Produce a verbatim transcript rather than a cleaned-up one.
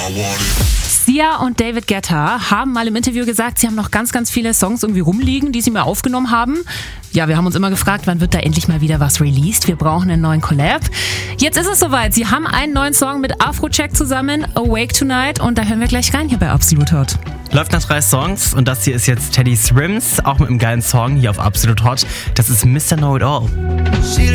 Sia und David Guetta haben mal im Interview gesagt, sie haben noch ganz, ganz viele Songs irgendwie rumliegen, die sie mal aufgenommen haben. Ja, wir haben uns immer gefragt, wann wird da endlich mal wieder was released? Wir brauchen einen neuen Collab. Jetzt ist es soweit. Sie haben einen neuen Song mit Afrojack zusammen, Awake Tonight, und da hören wir gleich rein hier bei Absolut Hot. Läuft nach drei Songs und das hier ist jetzt Teddy Swims, auch mit einem geilen Song hier auf Absolut Hot. Das ist Mister Know It All.